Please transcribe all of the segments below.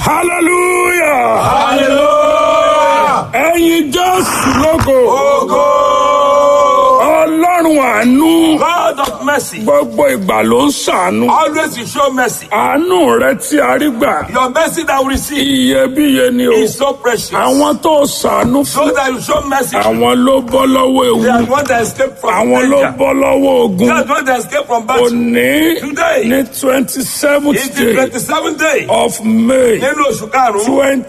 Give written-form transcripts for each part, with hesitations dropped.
hallelujah. Hallelujah. Ẹ̀yin Jésù lógo. Ogo. Ọlọ́run àánú. God of mercy. Gbogbo ìgbà ló ń ṣàánú. Always you show mercy. Àánú rẹ tí a rí gbà. Your mercy that we receive Iyebíye ni o. is so precious. Àwọn tó ṣàánú fún. Those that you show mercy to, Àwọn ló bọ́ lọ́wọ́ they are ewu. the ones that escape from Àwọn ló danger. bọ́ lọ́wọ́ ogun. They are the ones that escape from battle. Òní Today, ní 27th it's the day 27th day of May nínú oṣù karùn-ún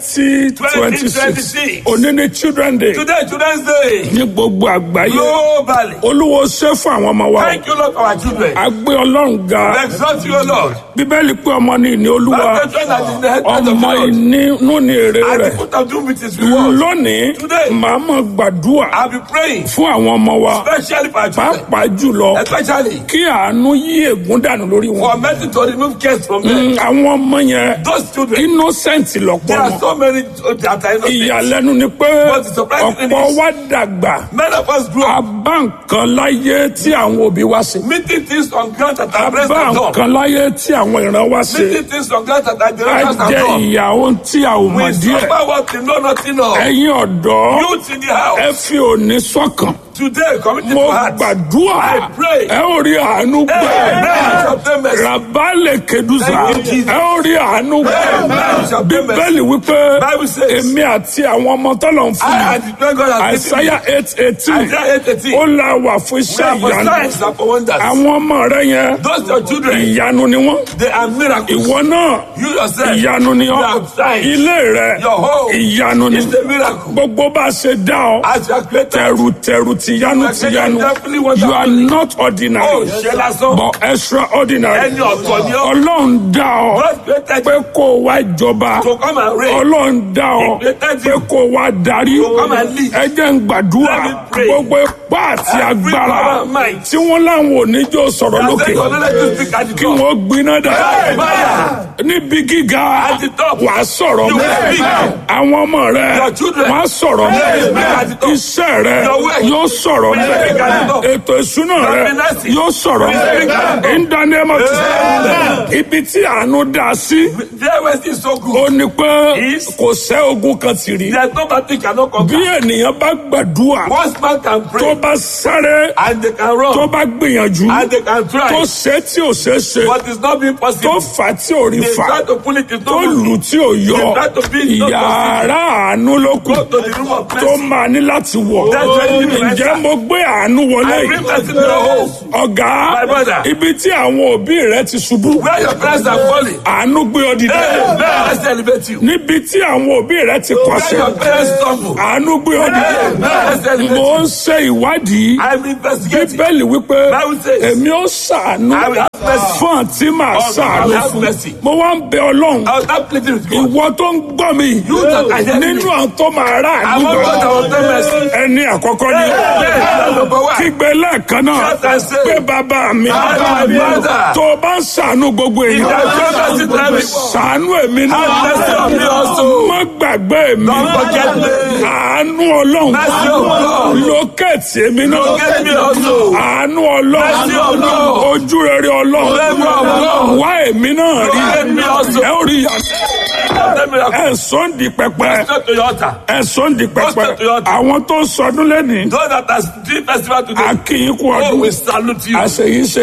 2026. Òní ní Children Day today Children's Day ní gbogbo àgbáyé. globally. Olúwo ṣe fún àwọn ọmọ wa. Thank you Lord for our children. A gbé Ọlọ́run ga. We exalt you O Lord. Bíbélì pé ọmọ ní ìní Olúwa. That children that is the head of the Ọmọ Lord. inú ni èrè And the rẹ̀. fruit of doom with his reward. Lónìí, Today, màá mọ̀ gbàdúrà I'll be praying fún àwọn ọmọ wa. especially for our children. Pàápàá jùlọ Especially kí àánú yí ègún dànù lórí wọn. for mercy to remove cares from them. Àwọn ọmọ yẹn Those children, innocent lọ́pọ̀ there are wọn. so many that are innocent. Ìyàlẹ́nu ni pé But the surprising thing ọ̀pọ̀ is- wa dàgbà. Many of us grew A up bá nǹkan láyé tí àwọn òbí wa ṣe. meeting things on ground that A our parents bá have done. nǹkan láyé tí àwọn ìran wa ṣe. Meeting things on ground that our A generations have jẹ done. ìyà ohun tí a ò mọ̀ We díẹ̀. suffer what we know nothing of. Ẹ̀yin ọ̀dọ́, Youth in the house. ẹ fi òní sọ́kàn. Today, committed Mo to heart. gbàdúrà I pray. ẹ ó rí àánú gbà. Amen. Obtain mercy. Rabalẹ̀ Kedusa Thank you, Jesus. ẹ ó rí àánú gbà. Amen. Obtain mercy. Bíbélì wípé Bible says, èmi àti àwọn ọmọ tọ́lọ̀ ń fún I mi. and the God has given me. Àìsáyà 8:18 Isaiah 8:18. ó la wà fún We iṣẹ́ are for ìyanu. signs and for wonders. Àwọn ọmọ rẹ yẹn Those your children, ìyanu ni wọ́n. they are miracles. Ìwọ náà You yourself, ìyanu ni you ọ́. are signs. Ilé rẹ Your home ìyanu ni. is a miracle. Gbogbo bá a ṣe dá ọ. As you are created, Tẹrù tìyanu tìyanu. You are not ordinary, oh, ṣe lásán. but extraordinary. Ẹni ọ̀tọ̀ ni ọ́. Ọlọ́run dá ọ God created pé kó o wá jọba. to come and reign. Ọlọ́run dá ọ pé kó o wá darí. come and lead. Ẹ jẹ́ ń gbàdúrà Let me pray. gbogbo ipá àti Every agbára power of might. tí wọ́n láwọn oníjó sọ̀rọ̀ I lókè said, God, let you speak at the kí top. wọ́n gbiná dà. Fire. Níbi gíga At the top. wà á sọ̀rọ̀ You mọ́. will speak. Àwọn ọmọ rẹ Your children. wọ́n á sọ̀rọ̀ mọ́. They will speak at the top. Iṣẹ́ rẹ Your work. yóò sọ̀rọ̀ Will mọ́. speak at the top. Ètò ìṣúná Your rẹ finances. yóò sọ̀rọ̀ Will speak at the top. in the name of Jesus. Amen. Ibi tí àánú dá sí Their ways is so ó good. ní pé Is- kò sẹ́ ogun kan tì rí. There's no battle cannot Bí conquer. ènìyàn bá gbàdúrà Once man can tó pray bá sáré and they can tó run bá gbìyànjú and they can tó try, ṣe tí ò ṣe é ṣe but it's not being tó possible. fà tí ò rí They fà try to pull it, it's tó not lù moving. tí ò yọ They try to beat, it's not yàrá àánú ló kù Go to the room of tó mercy. máa ní láti wọ̀. That's why you need Ǹjẹ́ mercy. mo gbé àánú wọlé I yìí? bring mercy to your home. Ọ̀gá My brother. ibi tí àwọn òbí rẹ ti ṣubú Where your parents are falling, àánú gbé ọ dìde. let's elevate you. Níbi tí àwọn òbí rẹ ti Where kọsẹ̀ your parents stumble, àánú gbé ọ dìde. let's elevate Mo you. ń ṣe ìwádìí I'm investigating. Bíbélì wípé Bible says, èmi ó ṣàánú I will have mercy. fún àǹtí màá I will ṣàánú have fún. mercy. Mo wá ń bẹ Ọlọ́run I was not pleading with God. ìwọ tó ń gbọ́ mi You that are hearing me. nínú àwọn tó máa rà I want God to àdúgbò obtain mercy. ẹni àkọ́kọ́ ni Yes, number one. kígbe lẹ́ẹ̀kan náà Shout and say, pé bàbá mi Father, my father. tó o bá ń ṣàánú gbogbo If èèyàn you have mercy to everyone, ṣàánú èmi have mercy náà on me also. má gbàgbé mi Don't forget me. àánú Ọlọ́run Mercy of God. lókèétì èmi náà Forget me also. àánú Mercy Ọlọ́run of God. ojú rere Ọlọ́run Favor of God. wá èmi náà rí Forget me also. ẹ ó rí ìyàtọ̀ Let me have ẹ sọ́ndì pẹpẹ Go to your altar. ẹ sọ́ndì pẹpẹ Go to your altar. àwọn tó sọdún lẹ́nìí Those that are doing festival today, akínyìn kú oh, ọdún we salute you. àṣeyí ṣe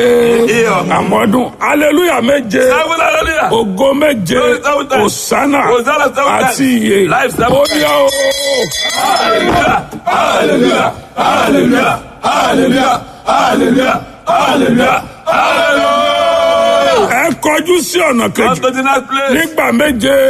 àmọ́dún hallelujah méje Seven, hallelujah. ògo méje òsánà Hosanna seven times. àti iye Life seven ó times. yá o. Hallelujah. Hallelujah. Hallelujah. Hallelujah. Hallelujah. Hallelujah. Hallelujah. ẹ kọjú sí ọ̀nà Come kejì to the next place. nígbà méje.